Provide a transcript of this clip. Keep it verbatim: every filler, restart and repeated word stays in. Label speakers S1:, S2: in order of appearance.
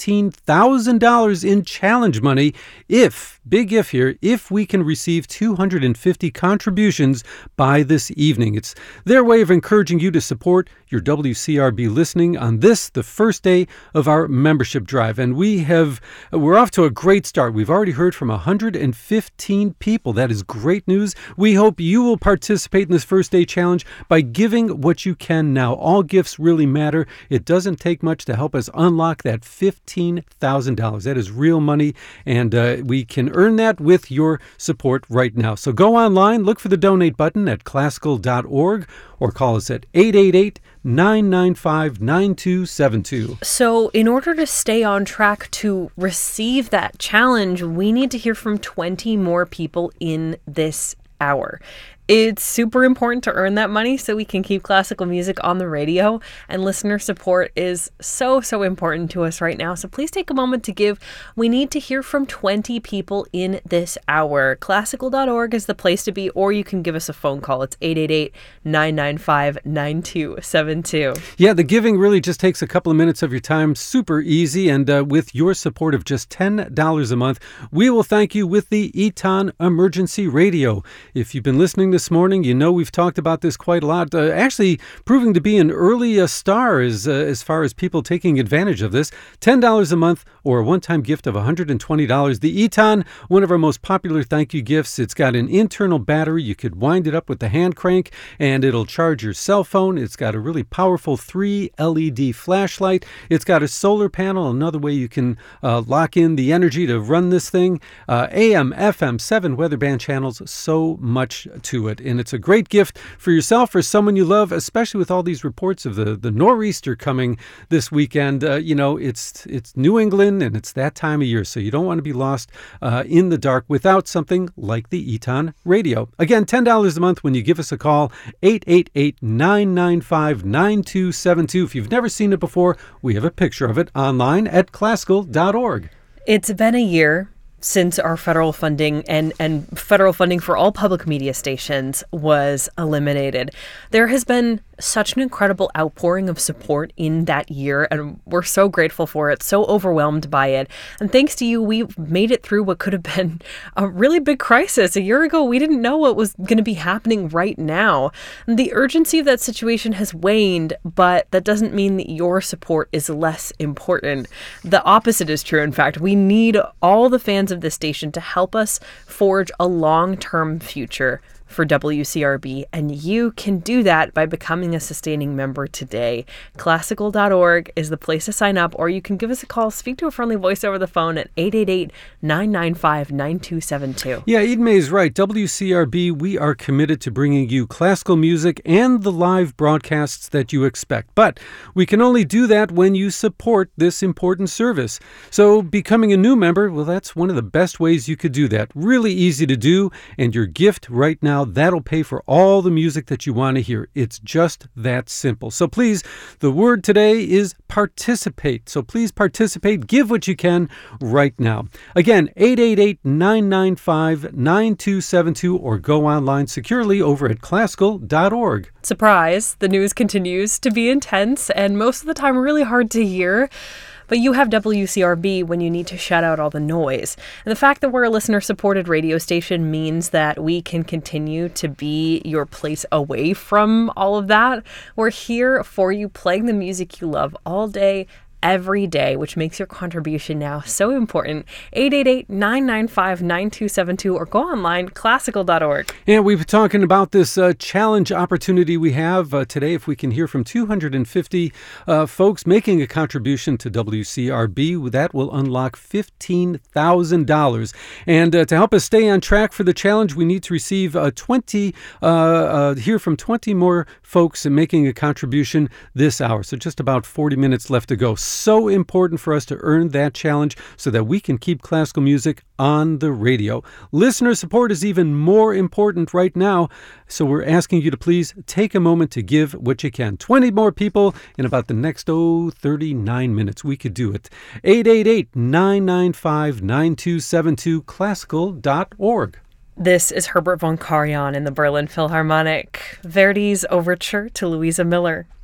S1: fifteen thousand dollars in challenge money if, big if here, if we can receive two hundred fifty contributions by this evening. It's their way of encouraging you to support your W C R B listening on this, the first day of our membership drive. And we have, we're off to a great start. We've already heard from one hundred fifteen people. That is great news. We hope you will participate in this first day challenge by giving what you can now. All gifts really matter. It doesn't take much to help us unlock that fifteen thousand dollars. That is real money, and uh, we can earn that with your support right now. So go online, look for the donate button at classical dot org, or call us at eight eight eight, nine nine five, nine two seven two.
S2: So in order to stay on track to receive that challenge, we need to hear from twenty more people in this hour. It's super important to earn that money so we can keep classical music on the radio, and listener support is so, so important to us right now. So please take a moment to give. We need to hear from twenty people in this hour. classical dot org is the place to be, or you can give us a phone call. It's eight eight eight, nine nine five, nine two seven two.
S1: Yeah, the giving really just takes a couple of minutes of your time. Super easy. And uh, with your support of just ten dollars a month, we will thank you with the Eton Emergency Radio. If you've been listening this morning, you know we've talked about this quite a lot. Uh, actually, proving to be an early uh, star as, uh, as far as people taking advantage of this. ten dollars a month or a one-time gift of one hundred twenty dollars. The Eton, one of our most popular thank you gifts. It's got an internal battery. You could wind it up with the hand crank and it'll charge your cell phone. It's got a really powerful three L E D flashlight. It's got a solar panel, another way you can uh, lock in the energy to run this thing. Uh, A M, F M, seven weather band channels, so much to it. And it's a great gift for yourself or someone you love, especially with all these reports of the, the nor'easter coming this weekend. Uh, you know, it's it's New England and it's that time of year, so you don't want to be lost uh, in the dark without something like the Eton Radio. Again, ten dollars a month when you give us a call, eight eight eight, nine nine five, nine two seven two. If you've never seen it before, we have a picture of it online at classical dot org.
S2: It's been a year since our federal funding and, and federal funding for all public media stations was eliminated. There has been such an incredible outpouring of support in that year, and we're so grateful for it, so overwhelmed by it. And thanks to you, we've made it through what could have been a really big crisis. A year ago, we didn't know what was going to be happening right now. And the urgency of that situation has waned, but that doesn't mean that your support is less important. The opposite is true. In fact, we need all the fans of this station to help us forge a long-term future for W C R B, and you can do that by becoming a sustaining member today. classical dot org is the place to sign up, or you can give us a call, speak to a friendly voice over the phone at eight eight eight, nine nine five, nine two seven two.
S1: Yeah, Eden May is right. W C R B, we are committed to bringing you classical music and the live broadcasts that you expect. But we can only do that when you support this important service. So becoming a new member, well, that's one of the best ways you could do that. Really easy to do, and your gift right now, that'll pay for all the music that you want to hear. It's just that simple. So please, the word today is participate. So please participate. Give what you can right now. Again, eight eight eight, nine nine five, nine two seven two, or go online securely over at classical dot org.
S2: Surprise, the news continues to be intense and most of the time really hard to hear. But you have W C R B when you need to shut out all the noise. And the fact that we're a listener-supported radio station means that we can continue to be your place away from all of that. We're here for you, playing the music you love all day, every day, which makes your contribution now so important. eight eight eight, nine nine five, nine two seven two, or go online, classical dot org.
S1: And we've been talking about this uh, challenge opportunity we have uh, today. If we can hear from two hundred fifty uh, folks making a contribution to W C R B, that will unlock fifteen thousand dollars. And uh, to help us stay on track for the challenge, we need to receive uh, twenty, uh, uh, hear from twenty more folks making a contribution this hour. So just about forty minutes left to go. So important for us to earn that challenge so that we can keep classical music on the radio. Listener support is even more important right now, so we're asking you to please take a moment to give what you can. twenty more people in about the next, oh, thirty-nine minutes. We could do it. eight eight eight, nine nine five, nine two seven two, classical dot org.
S2: This is Herbert von Karajan in the Berlin Philharmonic, Verdi's Overture to Louisa Miller.